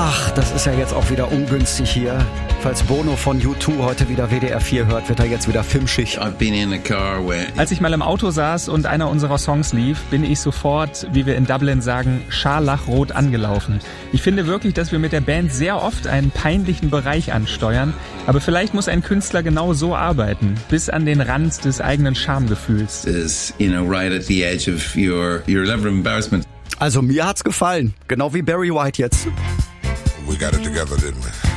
Ach, das ist ja jetzt auch wieder ungünstig hier. Falls Bono von U2 heute wieder WDR 4 hört, wird er jetzt wieder filmschig. Als ich mal im Auto saß und einer unserer Songs lief, bin ich sofort, wie wir in Dublin sagen, scharlachrot angelaufen. Ich finde wirklich, dass wir mit der Band sehr oft einen peinlichen Bereich ansteuern, aber vielleicht muss ein Künstler genau so arbeiten, bis an den Rand des eigenen Schamgefühls. Right at the edge of your level of embarrassment. Also mir hat's gefallen, genau wie Barry White jetzt. We got it together, didn't we?